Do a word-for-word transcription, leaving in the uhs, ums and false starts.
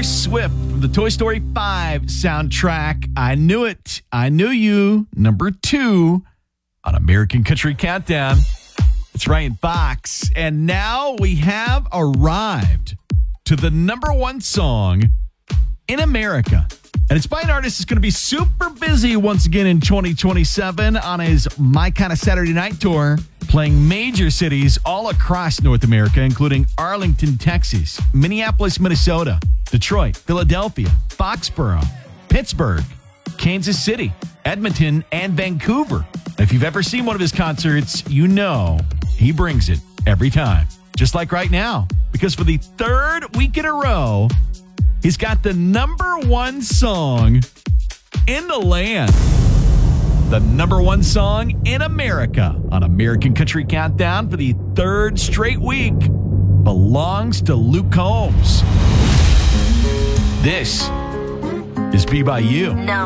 Taylor Swift from the Toy Story five soundtrack. I Knew It. I Knew You. Number two on American Country Countdown. It's Ryan Fox. And now we have arrived to the number one song in America. And it's by an artist that's going to be super busy once again in twenty twenty-seven on his My Kind of Saturday Night tour, playing major cities all across North America, including Arlington, Texas, Minneapolis, Minnesota, Detroit, Philadelphia, Foxborough, Pittsburgh, Kansas City, Edmonton, and Vancouver. If you've ever seen one of his concerts, you know he brings it every time. Just like right now, because for the third week in a row, he's got the number one song in the land. The number one song in America on American Country Countdown for the third straight week belongs to Luke Combs. This is Be By You. No.